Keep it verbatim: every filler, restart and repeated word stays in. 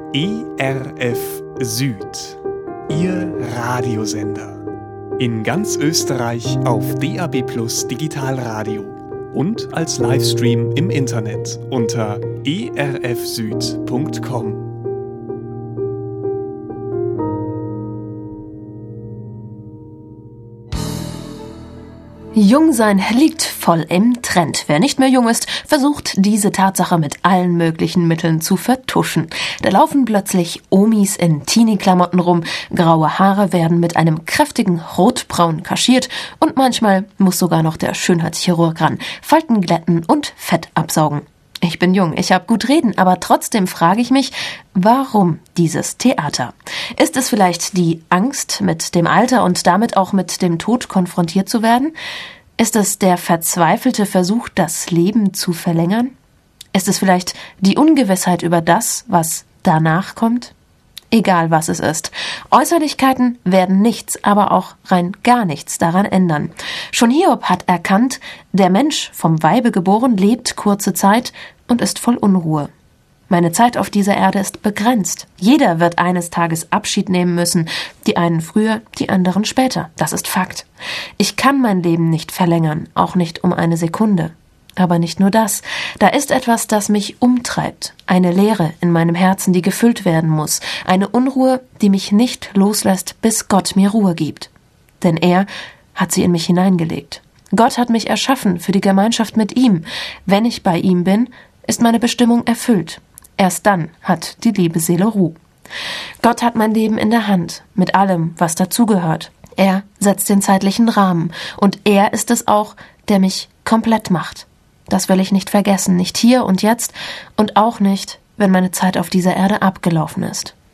E R F Süd, Ihr Radiosender. In ganz Österreich auf D A B Plus Digitalradio und als Livestream im Internet unter e r f süd punkt com. Jungsein liegt voll im Trend. Wer nicht mehr jung ist, versucht diese Tatsache mit allen möglichen Mitteln zu vertuschen. Da laufen plötzlich Omis in Teenie-Klamotten rum, graue Haare werden mit einem kräftigen Rotbraun kaschiert und manchmal muss sogar noch der Schönheitschirurg ran, Falten glätten und Fett absaugen. Ich bin jung, ich habe gut reden, aber trotzdem frage ich mich, warum dieses Theater? Ist es vielleicht die Angst, mit dem Alter und damit auch mit dem Tod konfrontiert zu werden? Ist es der verzweifelte Versuch, das Leben zu verlängern? Ist es vielleicht die Ungewissheit über das, was danach kommt? Egal was es ist. Äußerlichkeiten werden nichts, aber auch rein gar nichts daran ändern. Schon Hiob hat erkannt, der Mensch, vom Weibe geboren, lebt kurze Zeit und ist voll Unruhe. Meine Zeit auf dieser Erde ist begrenzt. Jeder wird eines Tages Abschied nehmen müssen. Die einen früher, die anderen später. Das ist Fakt. Ich kann mein Leben nicht verlängern, auch nicht um eine Sekunde. Aber nicht nur das. Da ist etwas, das mich umtreibt. Eine Leere in meinem Herzen, die gefüllt werden muss. Eine Unruhe, die mich nicht loslässt, bis Gott mir Ruhe gibt. Denn er hat sie in mich hineingelegt. Gott hat mich erschaffen für die Gemeinschaft mit ihm. Wenn ich bei ihm bin, ist meine Bestimmung erfüllt. Erst dann hat die liebe Seele Ruhe. Gott hat mein Leben in der Hand, mit allem, was dazugehört. Er setzt den zeitlichen Rahmen. Und er ist es auch, der mich komplett macht. Das will ich nicht vergessen, nicht hier und jetzt und auch nicht, wenn meine Zeit auf dieser Erde abgelaufen ist.